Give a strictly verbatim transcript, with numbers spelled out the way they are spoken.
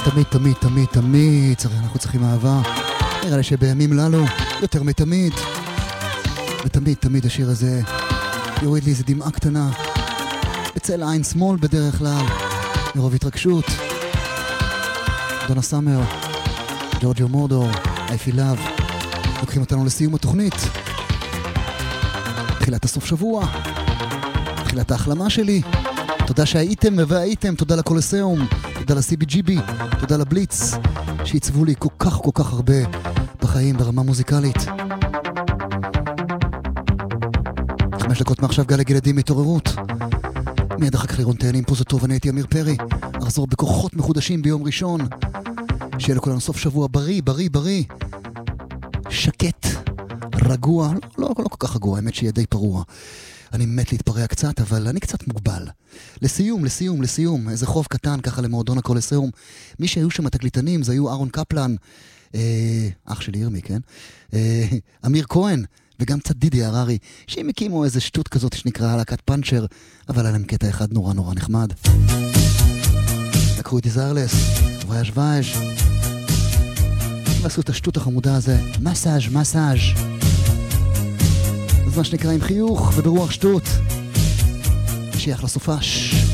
תמיד, תמיד, תמיד, תמיד אנחנו צריכים אהבה. נראה לי שבימים לנו יותר מתמיד. ותמיד, תמיד השיר הזה יוריד לי איזה דמעה קטנה בצל עין שמאל בדרך כלל, מרוב התרגשות. דונה סאמר, ג'ורג'יו מורדור, I Feel Love, לוקחים אותנו לסיום התוכנית. תחילת הסוף שבוע, תחילת ההחלמה שלי. תודה שהייתם והייתם, תודה לקולוסיאום, תודה ל-סי בי ג'י בי, תודה לבליץ, שעיצבו לי כל כך כל כך הרבה בחיים ברמה מוזיקלית. חמש דקות מעכשיו גלג ילדים התעוררות. מיד אחר כך לירון תהנים, פה זה טוב, אני הייתי אמיר פרי. אחזור בכוחות מחודשים ביום ראשון. שיהיה לכולנו סוף שבוע בריא, בריא, בריא. שקט, רגוע, לא, לא, לא כל כך רגוע, האמת שיהיה די פרוע. אני מת להתפרע קצת, אבל אני קצת מוגבל. לסיום, לסיום, לסיום, איזה חוב קטן ככה למועדון הקולוסיאום. מי שהיו שם התקליטנים, זה היו אהרון קפלן, אה, אח שלי ירמי, כן? אה, אמיר כהן, וגם קצת דידי הררי, שהם הקימו איזה שטות כזאת שנקרא להקת פאנצ'ר, אבל היה להם קטע אחד נורא נורא נחמד. לקחו את דיזרלס, וויאז' וויאז' ועשו את השטות החמודה הזה, מסאז' מסאז' אז מה שנקרא עם חיוך וברוח שטות, שיח לסופש.